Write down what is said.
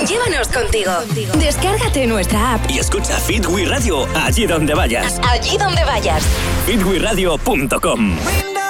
Llévanos contigo. Descárgate nuestra app y escucha Fit We Radio allí donde vayas. Allí donde vayas. fitwiradio.com.